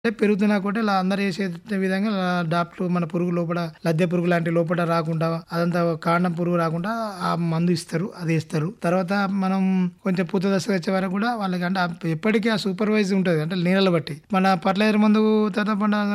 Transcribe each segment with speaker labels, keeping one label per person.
Speaker 1: పెరుగుతున్నా కూడా ఇలా అందరూ చేసే విధంగా డాక్టర్ మన పురుగు లోపల లద్దె పురుగు లాంటి లోపల రాకుండా అదంతా కాండం పురుగు రాకుండా ఆ మందు ఇస్తారు, అది ఇస్తారు. తర్వాత మనం కొంచెం పూత దశ వచ్చే వరకు కూడా వాళ్ళకి అంటే ఎప్పటికీ ఆ సూపర్వైజ్ ఉంటుంది, అంటే నీళ్ళని బట్టి మన ఫర్టిలైజర్ మందు తర్వాత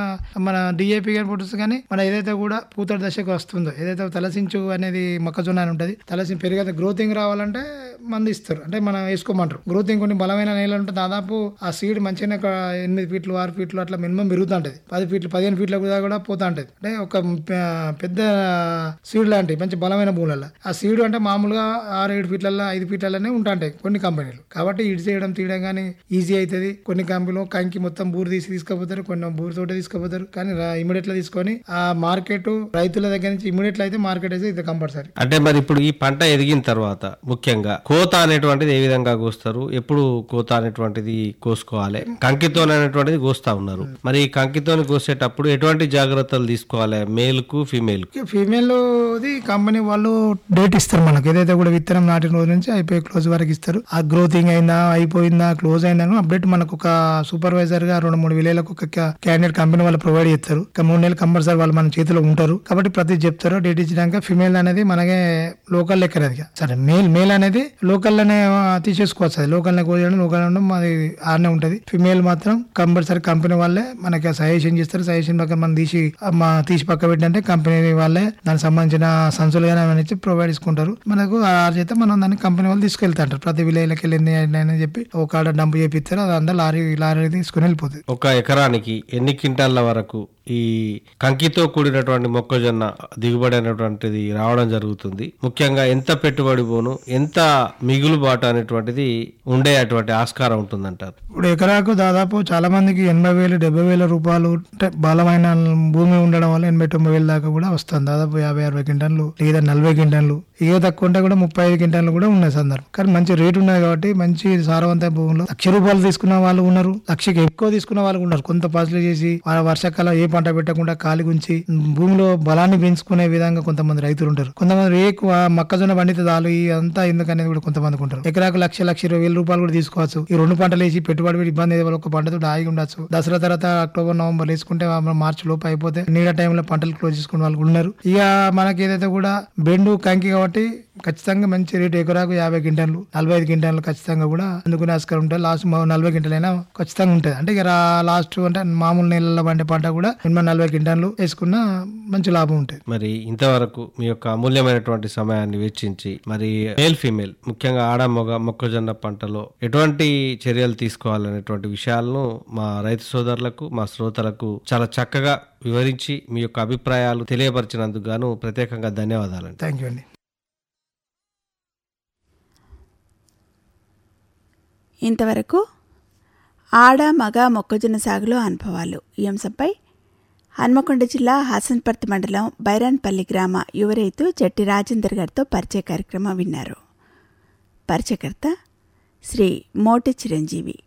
Speaker 1: మన డిఏపి కానీ పొట్టు కానీ మన ఏదైతే కూడా పూత దశకు వస్తుందో, ఏదైతే తలసించు అనేది మొక్కజొన్న అని ఉంటుంది, తలసించు పెరిగే గ్రోతింగ్ రావాలంటే మందు ఇస్తారు, అంటే మనం వేసుకోమంటారు. గ్రోతింగ్ కొన్ని బలమైన నేలలు ఉంటే దాదాపు ఆ సీడ్ మంచిగా 8 ఫీట్లు 6 ఫీట్లు అట్లా మినిమం పెరుగుతుంటది. 10 ఫీట్లు 15 ఫీట్ల కూడా పోతా ఉంటది. అంటే ఒక పెద్ద సీడ్ లాంటి మంచి బలమైన భూములలో ఆ సీడ్ అంటే మామూలుగా 6-7 ఫీట్లలో 5 ఫీట్లలోనే ఉంటాయి కొన్ని కంపెనీలు. కాబట్టి ఇటు చేయడం తీయడం కానీ ఈజీ అవుతుంది. కొన్ని కంపెనీలు కంకి మొత్తం బూరు తీసుకుపోతారు, కొన్ని బూరు తోట తీసుకుపోతారు. కానీ ఇమీడియట్ గా తీసుకొని ఆ మార్కెట్ రైతుల దగ్గర నుంచి ఇమీడియట్ అయితే మార్కెట్ అయితే ఇది కంపల్సరీ.
Speaker 2: అంటే మరి ఇప్పుడు ఈ పంట ఎదిగిన తర్వాత ముఖ్యంగా కోత అనేటువంటిది ఏ విధంగా కోస్తారు, ఎప్పుడు కోత అనేటువంటిది కోసుకోవాలి, కంకితో అనేటువంటిది కోస్తా ఉన్నారు. మరి ఈ కంకితోని కోసేటప్పుడు ఎటువంటి జాగ్రత్తలు తీసుకోవాలి మేల్ కు ఫీమేల్ కు?
Speaker 1: ఫీమేల్ కంపెనీ వాళ్ళు డేట్ ఇస్తారు మనకి, ఏదైతే కూడా విత్తనం నాటిన రోజు నుంచి అయిపోయి క్లోజ్ వరకు ఇస్తారు. ఆ గ్రోతింగ్ అయిందా, అయిపోయిందా, క్లోజ్ అయిందా అప్డేట్ మనకు ఒక సూపర్వైజర్ గా 2-3 విలేలకు ఒక క్యాండిడేట్ కంపెనీ వాళ్ళు ప్రొవైడ్ చేస్తారు. 3 నెలలు కంపల్సరీ వాళ్ళు మన చేతిలో ఉంటారు. కాబట్టి ప్రతి చెప్తారు డేట్ ఇచ్చినాక. ఫీమేల్ అనేది మనకే లోకల్ లెక్కరది సరే. మేల్ అనేది లోకల్ లోనే తీసేసుకోవచ్చు, అది లోకల్ కోయడం లోకల్ అది ఆడనే ఉంటది. ఫీమేల్ మాత్రం కంపల్సరీ కంపెనీ వాళ్ళే మనకి సజెషన్ చేస్తారు. సజెషన్ ప్రకారం మనం తీసి పక్క పెట్టంటే కంపెనీ వాళ్ళే దానికి సంబంధించిన సంచులు కానీ అవన్నీ ప్రొవైడ్ చేసుకుంటారు మనకు. ఆ చేత మనం దాన్ని కంపెనీ వాళ్ళు తీసుకెళ్తారు. ప్రతి విలేజ్కి వెళ్ళింది అని చెప్పి ఒక ఆడ డంప్ చేపిస్తారు, అది అందరూ లారీ తీసుకుని వెళ్ళిపోతుంది.
Speaker 2: ఒక ఎకరానికి ఎన్ని క్వింటాల వరకు ఈ కంకితో కూడినటువంటి మొక్కజొన్న దిగుబడి అనేటువంటిది రావడం జరుగుతుంది? ముఖ్యంగా ఎంత పెట్టుబడి పోను, ఎంత మిగులుబాటు అనేటువంటిది ఉండే అటువంటి ఆస్కారం ఉంటుందంటారు?
Speaker 1: ఇప్పుడు ఎకరాకు దాదాపు చాలా మందికి 80,000-70,000 రూపాయలు బలమైన భూమి ఉండడం వల్ల 80,000-90,000 దాకా కూడా వస్తుంది. దాదాపు 50-60 క్వింటాలు లేదా 40 క్వింటాలు, ఇక తక్కువ ఉంటే కూడా 35 క్వింటాలు కూడా ఉన్న సందర్భం. కానీ మంచి రేటు ఉన్నది కాబట్టి మంచి సారవంత భూములు ₹1,00,000 తీసుకున్న వాళ్ళు ఉన్నారు, 1,00,000కి ఎక్కువ తీసుకున్న వాళ్ళు ఉన్నారు. కొంత పాసులు చేసి వర్షాకాలం ఏ పంట పెట్టకుండా ఖాళీ ఉంచి భూమిలో బలాన్ని పెంచుకునే విధంగా కొంతమంది రైతులు ఉంటారు. కొంతమంది మొక్కజొన్న పండితే చాలు అంతా ఎందుకనేది కూడా కొంతమంది ఉంటారు. ఎకరాకు 1,20,000 రూపాయలు కూడా తీసుకోవచ్చు. ఈ 2 పంటలు వేసి పెట్టుబడి పెట్టి ఇబ్బంది ఒక పంటతో ఆగి ఉండొచ్చు. దసరా తర్వాత అక్టోబర్ నవంబర్ వేసుకుంటే మార్చి లోపు అయిపోతే నీడ టైంలో పంటలు క్లోజ్ చేసుకునే వాళ్ళు ఉన్నారు. ఇక మనకి ఏదైతే కూడా బెండు కంకి కాబట్టి ఖచ్చితంగా మంచి రేటు, ఎకరాకు 50 క్వింటాలు 45 క్వింటాలు ఖచ్చితంగా కూడా అందుకునే ఆస్కారం ఉంటుంది. లాస్ట్ 40 క్వింటాలు అయినా ఖచ్చితంగా ఉంటుంది. అంటే ఇక లాస్ట్ అంటే మామూలు నెలల పండే పంట కూడా 40 క్వింటాలు వేసుకున్న మంచి లాభం ఉంటుంది.
Speaker 2: మరి ఇంతవరకు మీ యొక్క అమూల్యమైనటువంటి సమయాన్ని వెచ్చించి మరి మేల్ ఫీమేల్ ముఖ్యంగా ఆడ మగ మొక్కజొన్న పంటలో ఎటువంటి చర్యలు తీసుకోవాలనేటువంటి విషయాలను మా రైతు సోదరులకు, మా శ్రోతలకు చాలా చక్కగా వివరించి మీ యొక్క అభిప్రాయాలు తెలియపరిచినందుకు గాను ప్రత్యేకంగా ధన్యవాదాలు.
Speaker 1: థ్యాంక్ యూ అండి.
Speaker 3: ఇంతవరకు ఆడ మగ మొక్కజొన్న సాగులో అనుభవాలు ఈ అంశంపై హన్మకొండ జిల్లా హసన్పర్తి మండలం బైరాన్పల్లి గ్రామ యువ రైతు జట్టి రాజేందర్ గారితో పరిచయ కార్యక్రమం విన్నారు. పరిచయకర్త శ్రీ మోటి చిరంజీవి.